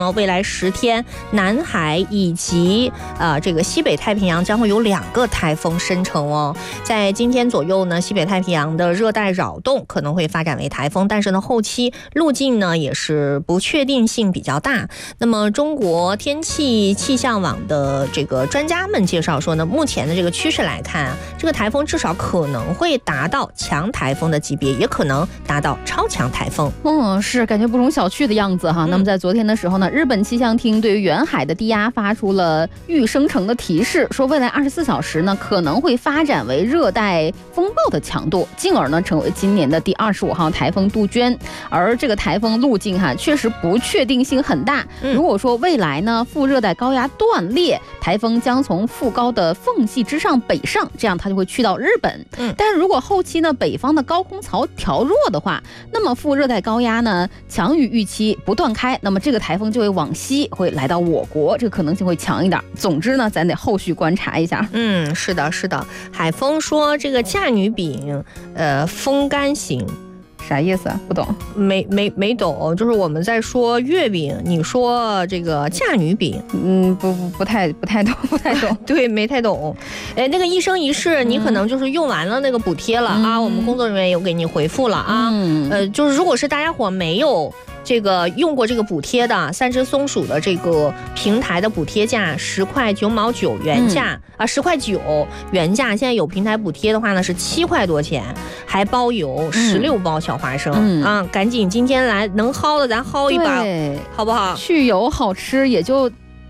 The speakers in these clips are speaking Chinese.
未来10天，南海以及这个西北太平洋将会有2个台风生成哦。在今天左右呢，西北太平洋的热带扰动可能会发展为台风，但是呢，后期路径呢也是不确定性比较大。那么，中国天气气象网的这个专家们介绍说呢，目前的这个趋势来看啊，这个台风至少可能会达到强台风的级别，也可能达到超强台风。 是感觉不容小觑的样子哈。那么在昨天的时候呢，日本气象厅对于远海的低压发出了预生成的提示，说未来24小时呢可能会发展为热带风暴的强度，进而呢成为今年的第25号台风杜鹃。而这个台风路径确实不确定性很大。如果说未来呢副热带高压断裂，台风将从副高的缝隙之上北上，这样它就会去到日本。但是如果后期呢北方的高空槽调弱的话，那么副热带高压呢强于预期不断开，那么这个台风就会往西，会来到我国，这个可能性会强一点。总之呢，咱得后续观察一下。 是的，是的。海峰说这个嫁女饼，风干型。 啥意思啊？不懂， 没懂，就是我们在说月饼，你说这个嫁女饼， 不太懂， 对，没太懂。那个一生一世，你可能就是用完了那个补贴了啊，我们工作人员有给你回复了啊，就是如果是大家伙没有这个用过这个补贴的3只松鼠的这个平台的补贴价10块9毛9原价10块9原价，现在有平台补贴的话呢是7块多钱，还包邮16包小花生赶紧今天来能薅的咱薅一把，好不好？ 去油好吃也就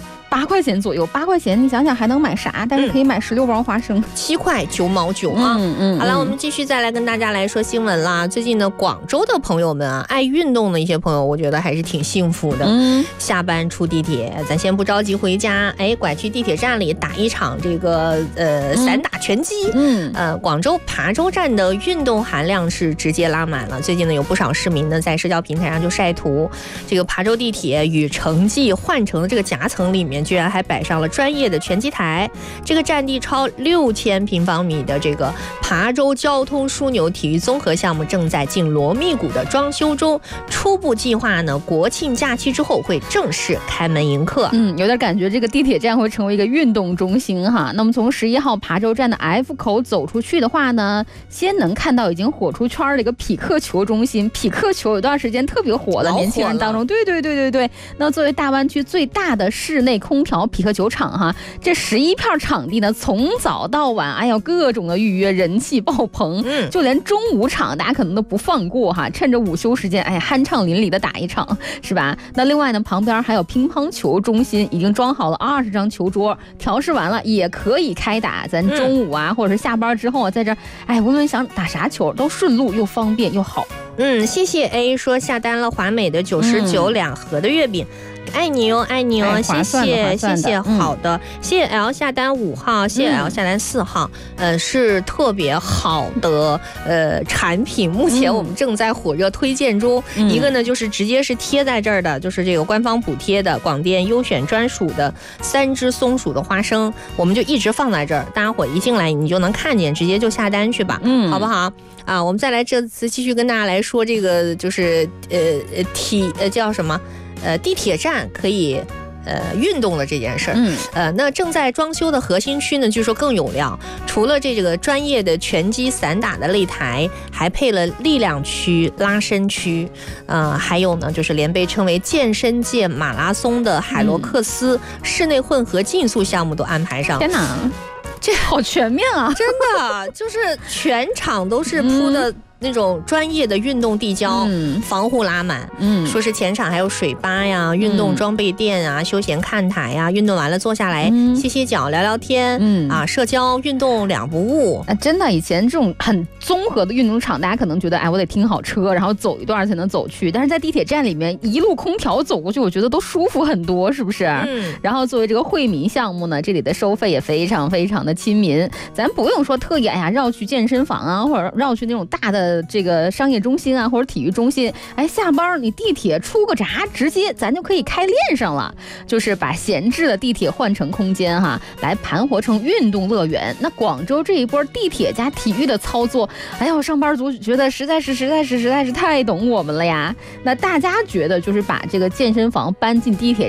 8块钱左右，8块钱你想想还能买啥？但是可以买16包花生 ，7块9毛9啊。好了，我们继续再来跟大家来说新闻啦。最近呢，广州的朋友们啊，爱运动的一些朋友，我觉得还是挺幸福的。下班出地铁，咱先不着急回家，拐去地铁站里打一场这个散打拳击。广州琶洲站的运动含量是直接拉满了。最近呢，有不少市民呢在社交平台上就晒图，这个琶洲地铁与城际换乘的这个夹层里面，居然还摆上了专业的拳击台。这个占地超6000平方米的这个琶洲交通枢纽体育综合项目正在进罗密谷的装修中，初步计划呢，国庆假期之后会正式开门迎客。 有点感觉这个地铁站会成为一个运动中心哈。那么从11号琶洲站的 F 口走出去的话呢，先能看到已经火出圈的一个匹克球中心。匹克球有段时间特别火的，年轻人当中，对。那作为大湾区最大的室内空调匹克球场哈，这11片场地呢，从早到晚，各种的预约，人气爆棚。就连中午场大家可能都不放过哈，趁着午休时间，酣畅淋漓的打一场，是吧？那另外呢，旁边还有乒乓球中心，已经装好了20张球桌，调试完了也可以开打。咱中午或者是下班之后在这无论想打啥球都顺路又方便又好。 谢谢 A 说下单了华美的99两盒的月饼。爱你哦，爱你哦，谢谢，好的，谢谢 L 下单5号，谢谢 L 下单4号，是特别好的产品，目前我们正在火热推荐中。一个呢就是直接是贴在这儿的，就是这个官方补贴的广电优选专属的3只松鼠的花生，我们就一直放在这儿，大家伙一进来你就能看见，直接就下单去吧，好不好？我们再来这次继续跟大家来说这个就是叫什么？地铁站可以运动的这件事儿。那正在装修的核心区呢，据说更有料，除了这个专业的拳击散打的擂台，还配了力量区、拉伸区，还有呢就是连被称为健身界马拉松的海洛克斯室内混合竞速项目都安排上。 天哪，这好全面啊！ 真的就是全场都是铺的那种专业的运动地胶，防护拉满，说是前场还有水吧呀、运动装备店啊、休闲看台呀，运动完了坐下来歇歇脚、聊聊天，社交运动2不误。 真的，以前这种很综合的运动场，大家可能觉得我得停好车，然后走一段才能走去，但是在地铁站里面一路空调走过去，我觉得都舒服很多，是不是？然后作为这个惠民项目呢，这里的收费也非常非常的亲民，咱不用说特意绕去健身房啊，或者绕去那种大的这个商业中心啊，或者体育中心，下班你地铁出个闸，直接咱就可以开练上了，就是把闲置的地铁换成空间来盘活成运动乐园。那广州这一波地铁加体育的操作，上班族觉得实在是太懂我们了呀。那大家觉得就是把这个健身房搬进地铁